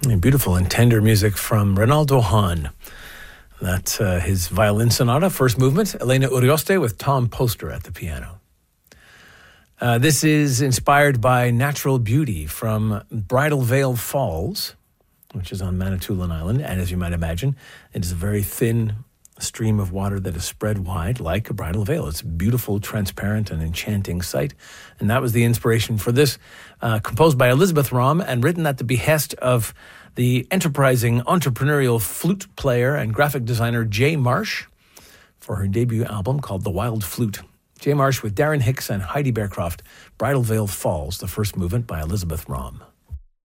Beautiful and tender music from Ronaldo Hahn. That's his violin sonata, first movement. Elena Urioste with Tom Poster at the piano. This is inspired by natural beauty from Bridal Veil Falls, which is on Manitoulin Island. And as you might imagine, it is a very thin stream of water that is spread wide like a bridal veil. It's a beautiful, transparent, and enchanting sight. And that was the inspiration for this, composed by Elizabeth Rahm and written at the behest of the enterprising entrepreneurial flute player and graphic designer Jay Marsh for her debut album called The Wild Flute. Jay Marsh with Darren Hicks and Heidi Bearcroft, Bridal Veil Falls, the first movement by Elizabeth Rahm.